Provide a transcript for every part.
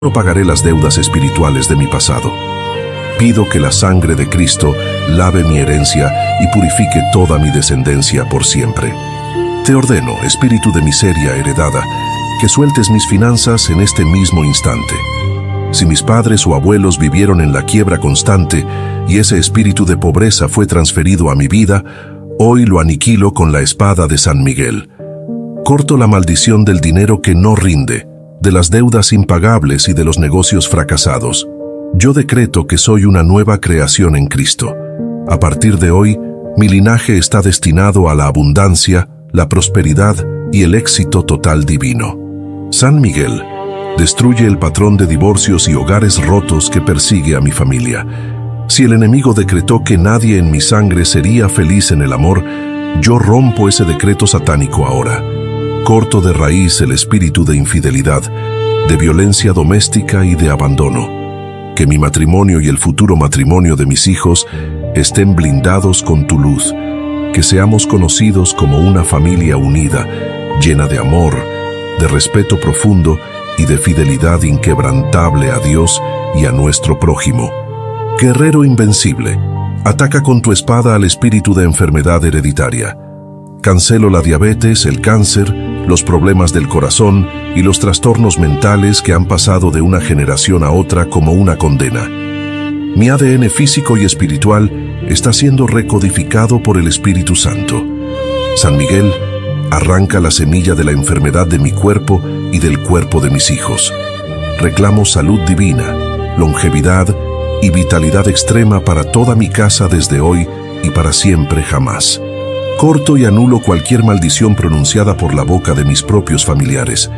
No pagaré las deudas espirituales de mi pasado. Pido que la sangre de Cristo lave mi herencia y purifique toda mi descendencia por siempre. Te ordeno, espíritu de miseria heredada, que sueltes mis finanzas en este mismo instante. Si mis padres o abuelos vivieron en la quiebra constante y ese espíritu de pobreza fue transferido a mi vida, hoy lo aniquilo con la espada de San Miguel. Corto la maldición del dinero que no rinde, de las deudas impagables y de los negocios fracasados. Yo decreto que soy una nueva creación en Cristo. A partir de hoy, mi linaje está destinado a la abundancia, la prosperidad y el éxito total divino. San Miguel, destruye el patrón de divorcios y hogares rotos que persigue a mi familia. Si el enemigo decretó que nadie en mi sangre sería feliz en el amor, yo rompo ese decreto satánico ahora. Corto de raíz el espíritu de infidelidad, de violencia doméstica y de abandono. Que mi matrimonio y el futuro matrimonio de mis hijos estén blindados con tu luz. Que seamos conocidos como una familia unida, llena de amor, de respeto profundo y de fidelidad inquebrantable a Dios y a nuestro prójimo. Guerrero invencible, ataca con tu espada al espíritu de enfermedad hereditaria. Cancelo la diabetes, el cáncer, los problemas del corazón y los trastornos mentales que han pasado de una generación a otra como una condena. Mi ADN físico y espiritual está siendo recodificado por el Espíritu Santo. San Miguel, arranca la semilla de la enfermedad de mi cuerpo y del cuerpo de mis hijos. Reclamo salud divina, longevidad y vitalidad extrema para toda mi casa desde hoy y para siempre jamás. Corto y anulo cualquier maldición pronunciada por la boca de mis propios familiares.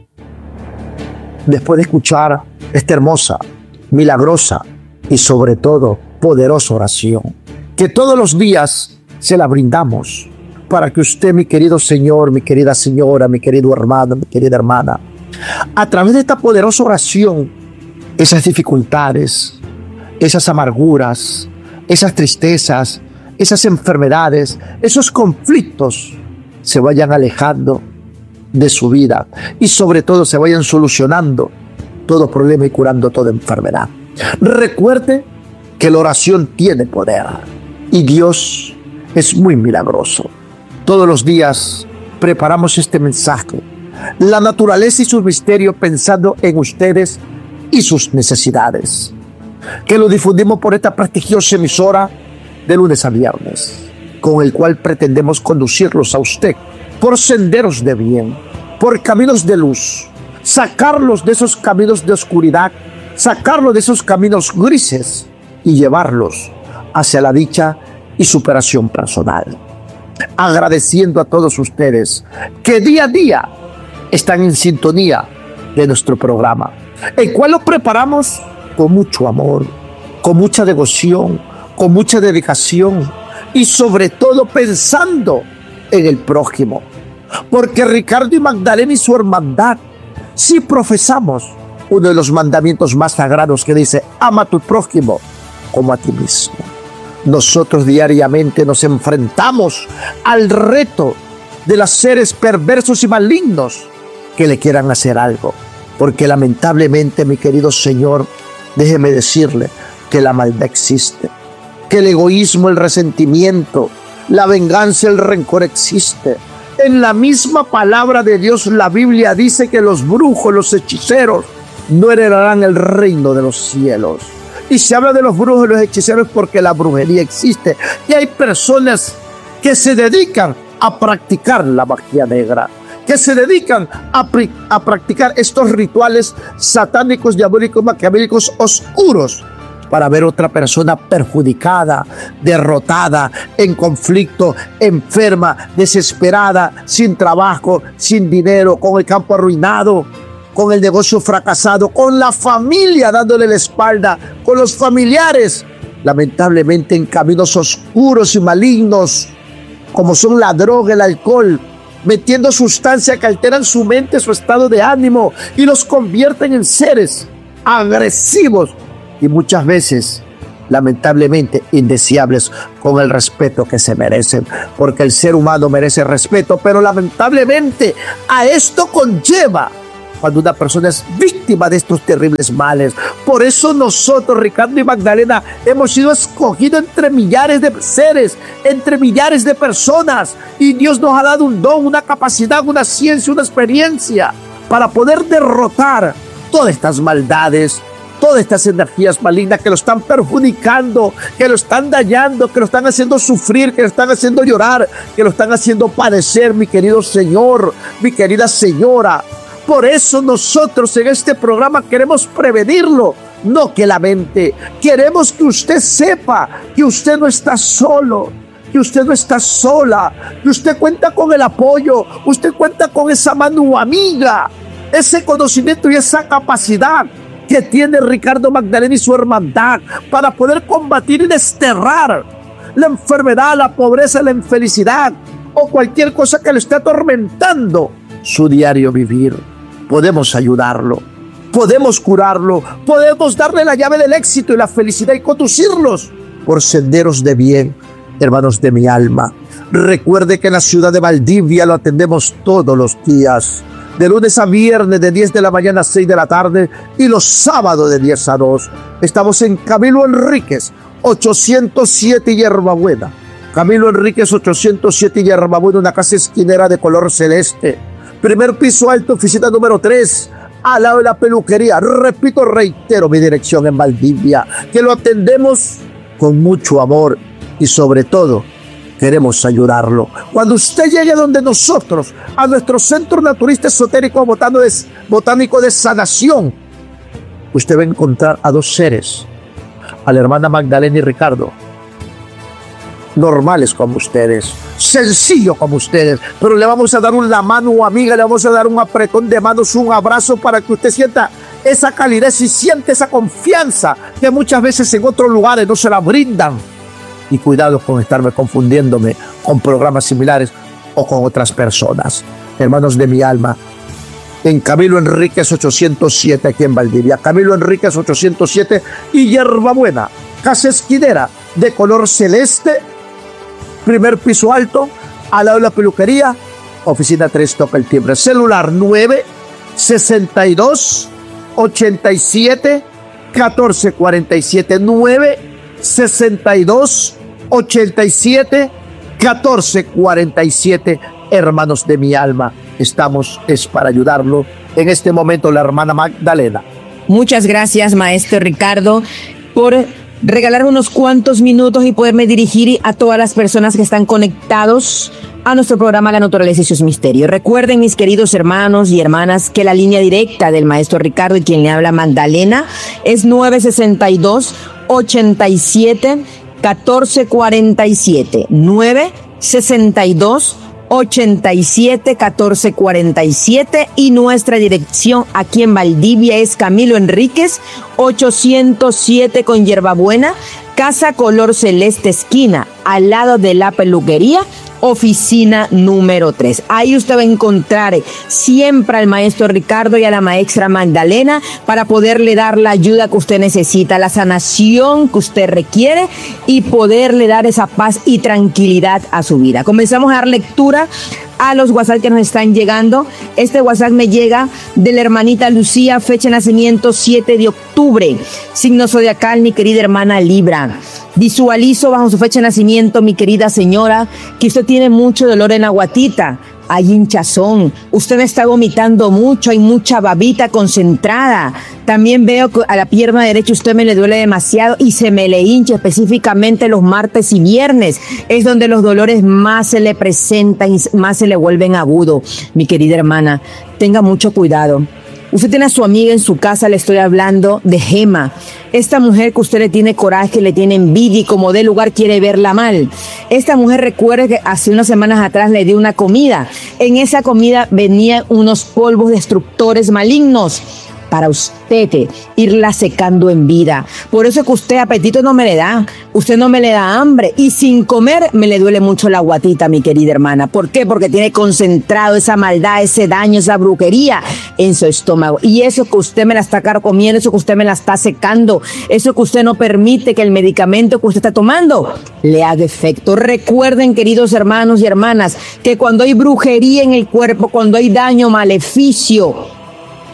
Después de escuchar esta hermosa, milagrosa y sobre todo poderosa oración, que todos los días se la brindamos para que usted, mi querido señor, mi querida señora, mi querido hermano, mi querida hermana, a través de esta poderosa oración, esas dificultades, esas amarguras, esas tristezas, esas enfermedades, esos conflictos se vayan alejando de su vida y sobre todo se vayan solucionando todo problema y curando toda enfermedad. Recuerde que la oración tiene poder y Dios es muy milagroso. Todos los días preparamos este mensaje, la naturaleza y su misterio, pensando en ustedes y sus necesidades, que lo difundimos por esta prestigiosa emisora de lunes a viernes, con el cual pretendemos conducirlos a usted por senderos de bien, por caminos de luz, sacarlos de esos caminos de oscuridad, sacarlos de esos caminos grises y llevarlos hacia la dicha y superación personal. Agradeciendo a todos ustedes que día a día están en sintonía de nuestro programa, el cual lo preparamos con mucho amor, con mucha devoción, con mucha dedicación y sobre todo pensando en el prójimo. Porque Ricardo y Magdalena y su hermandad sí profesamos uno de los mandamientos más sagrados que dice: ama a tu prójimo como a ti mismo. Nosotros diariamente nos enfrentamos al reto de los seres perversos y malignos que le quieran hacer algo. Porque lamentablemente, mi querido Señor, déjeme decirle que la maldad existe, que el egoísmo, el resentimiento, la venganza, el rencor existe. En la misma palabra de Dios, la Biblia dice que los brujos, los hechiceros, no heredarán el reino de los cielos. Y se habla de los brujos y los hechiceros porque la brujería existe. Y hay personas que se dedican a practicar la magia negra, que se dedican a practicar estos rituales satánicos, diabólicos, maquiavélicos, oscuros, para ver otra persona perjudicada, derrotada, en conflicto, enferma, desesperada, sin trabajo, sin dinero, con el campo arruinado, con el negocio fracasado, con la familia dándole la espalda, con los familiares, lamentablemente en caminos oscuros y malignos, como son la droga, el alcohol, metiendo sustancias que alteran su mente, su estado de ánimo y los convierten en seres agresivos y muchas veces, lamentablemente, indeseables con el respeto que se merecen, porque el ser humano merece respeto, pero lamentablemente a esto conlleva cuando una persona es víctima de estos terribles males. Por eso nosotros, Ricardo y Magdalena, hemos sido escogidos entre millares de seres, entre millares de personas, y Dios nos ha dado un don, una capacidad, una ciencia, una experiencia para poder derrotar todas estas maldades, todas estas energías malignas que lo están perjudicando, que lo están dañando, que lo están haciendo sufrir, que lo están haciendo llorar, que lo están haciendo padecer, mi querido Señor, mi querida señora. Por eso nosotros en este programa queremos prevenirlo, no que lamente. Queremos que usted sepa que usted no está solo, que usted no está sola, que usted cuenta con el apoyo, usted cuenta con esa mano amiga, ese conocimiento y esa capacidad que tiene Ricardo Magdalena y su hermandad para poder combatir y desterrar la enfermedad, la pobreza, la infelicidad o cualquier cosa que le esté atormentando su diario vivir. Podemos ayudarlo, podemos curarlo, podemos darle la llave del éxito y la felicidad y conducirlos por senderos de bien. Hermanos de mi alma, recuerde que en la ciudad de Valdivia lo atendemos todos los días, de lunes a viernes de 10 de la mañana a 6 de la tarde y los sábados de 10 a 2. Estamos en Camilo Enríquez, 807 Hierbabuena. Camilo Enríquez, 807 Hierbabuena, una casa esquinera de color celeste. Primer piso alto, oficina número 3, al lado de la peluquería. Repito, reitero mi dirección en Valdivia, que lo atendemos con mucho amor y sobre todo queremos ayudarlo. Cuando usted llegue donde nosotros, a nuestro centro naturista esotérico botánico de sanación, usted va a encontrar a dos seres, a la hermana Magdalena y Ricardo, normales como ustedes, sencillo como ustedes, pero le vamos a dar una mano amiga, le vamos a dar un apretón de manos, un abrazo para que usted sienta esa calidez y siente esa confianza que muchas veces en otros lugares no se la brindan. Y cuidado con estarme confundiéndome con programas similares o con otras personas. Hermanos de mi alma, en Camilo Enríquez 807 aquí en Valdivia, Camilo Enríquez 807 y Hierbabuena, casa esquinera de color celeste, primer piso alto, al lado de la peluquería, oficina 3, toca el timbre. Celular 962 87 14 47 962 87 14 47. Hermanos de mi alma, estamos es para ayudarlo. En este momento la hermana Magdalena. Muchas gracias, maestro Ricardo, por regalarme unos cuantos minutos y poderme dirigir a todas las personas que están conectados a nuestro programa La Naturaleza y sus Misterios. Recuerden, mis queridos hermanos y hermanas, que la línea directa del maestro Ricardo y quien le habla, Magdalena, es 962 87 14 47, 962 87 14 47, y nuestra dirección aquí en Valdivia es Camilo Enríquez 807 con Hierbabuena, casa color celeste esquina, al lado de la peluquería, oficina número 3. Ahí usted va a encontrar siempre al maestro Ricardo y a la maestra Magdalena para poderle dar la ayuda que usted necesita, la sanación que usted requiere y poderle dar esa paz y tranquilidad a su vida. Comenzamos a dar lectura a los WhatsApp que nos están llegando. Este WhatsApp me llega de la hermanita Lucía, fecha de nacimiento 7 de octubre, signo zodiacal, mi querida hermana Libra. Visualizo bajo su fecha de nacimiento, mi querida señora, que usted tiene mucho dolor en la guatita, hay hinchazón, usted está vomitando mucho, hay mucha babita concentrada. También veo que a la pierna derecha usted me le duele demasiado y se me le hincha, específicamente los martes y viernes. Es donde los dolores más se le presentan y más se le vuelven agudos. Mi querida hermana, tenga mucho cuidado. Usted tiene a su amiga en su casa, le estoy hablando de Gema. Esta mujer que usted le tiene coraje, le tiene envidia y como de lugar quiere verla mal. Esta mujer, recuerde que hace unas semanas atrás le dio una comida. En esa comida venían unos polvos destructores malignos para usted irla secando en vida. Por eso es que usted apetito no me le da, usted no me le da hambre y sin comer me le duele mucho la guatita, mi querida hermana. ¿Por qué? Porque tiene concentrado esa maldad, ese daño, esa brujería en su estómago. Y eso que usted me la está comiendo, eso que usted me la está secando, eso que usted no permite que el medicamento que usted está tomando le haga efecto. Recuerden, queridos hermanos y hermanas, que cuando hay brujería en el cuerpo, cuando hay daño, maleficio,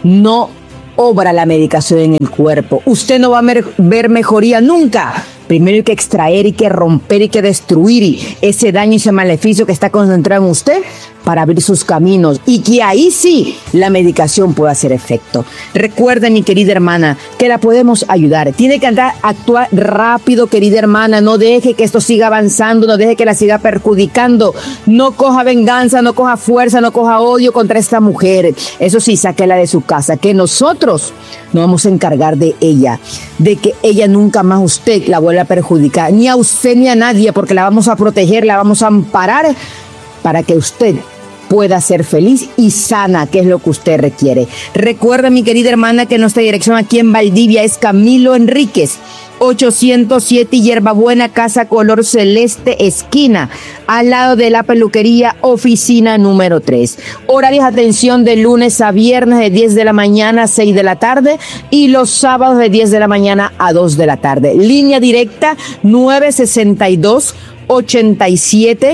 no obra la medicación en el cuerpo. Usted no va a ver mejoría nunca. Primero hay que extraer, hay que romper, hay que destruir ese daño y ese maleficio que está concentrado en usted para abrir sus caminos y que ahí sí la medicación pueda hacer efecto. Recuerde, mi querida hermana, que la podemos ayudar. Tiene que actuar rápido, querida hermana. No deje que esto siga avanzando, no deje que la siga perjudicando. No coja venganza, no coja fuerza, no coja odio contra esta mujer. Eso sí, sáquela de su casa, que nosotros nos vamos a encargar de ella, de que ella nunca más usted la vuelva a perjudicar, ni a usted ni a nadie, porque la vamos a proteger, la vamos a amparar para que usted pueda ser feliz y sana, que es lo que usted requiere. Recuerda, mi querida hermana, que nuestra dirección aquí en Valdivia es Camilo Enríquez, 807 Hierbabuena, casa color celeste, esquina, al lado de la peluquería, oficina número 3. Horarios de atención de lunes a viernes de 10 de la mañana a 6 de la tarde y los sábados de 10 de la mañana a 2 de la tarde. Línea directa 962 87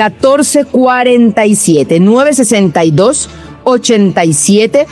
1447 962 87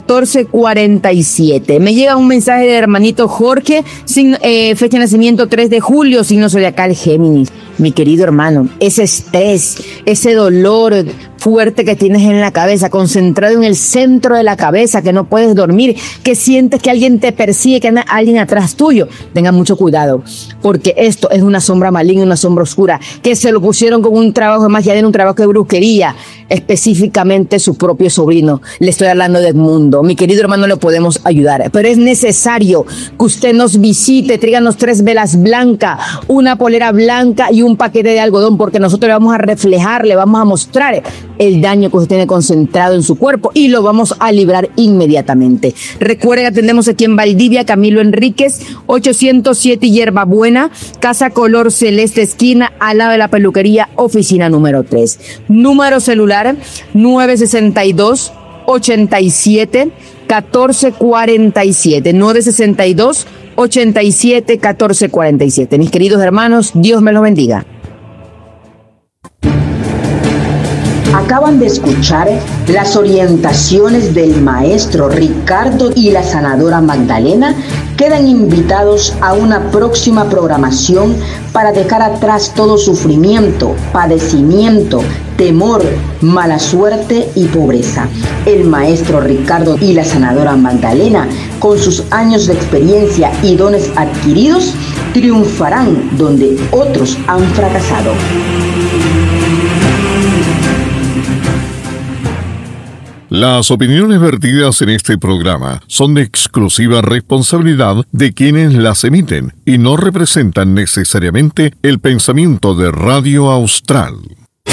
1447. Me llega un mensaje del hermanito Jorge, fecha de nacimiento 3 de julio, signo zodiacal Géminis. Mi querido hermano, ese estrés, ese dolor fuerte que tienes en la cabeza, concentrado en el centro de la cabeza, que no puedes dormir, que sientes que alguien te persigue, que anda alguien atrás tuyo, tengan mucho cuidado, porque esto es una sombra maligna, una sombra oscura, que se lo pusieron con un trabajo de magia, un trabajo de brujería, específicamente su propio sobrino. Le estoy hablando de Edmundo. Mi querido hermano, le podemos ayudar, pero es necesario que usted nos visite, tráiganos 3 velas blancas, una polera blanca y un paquete de algodón, porque nosotros le vamos a reflejar, le vamos a mostrar el daño que usted tiene concentrado en su cuerpo y lo vamos a librar inmediatamente. Recuerden, atendemos aquí en Valdivia, Camilo Enríquez, 807 Hierbabuena, casa color celeste, esquina, al lado de la peluquería, oficina número 3. Número celular 962 87 1447 962 87 1447. Mis queridos hermanos, Dios me los bendiga. Acaban de escuchar las orientaciones del maestro Ricardo y la sanadora Magdalena. Quedan invitados a una próxima programación para dejar atrás todo sufrimiento, padecimiento, temor, mala suerte y pobreza. El maestro Ricardo y la sanadora Magdalena, con sus años de experiencia y dones adquiridos, triunfarán donde otros han fracasado. Las opiniones vertidas en este programa son de exclusiva responsabilidad de quienes las emiten y no representan necesariamente el pensamiento de Radio Austral.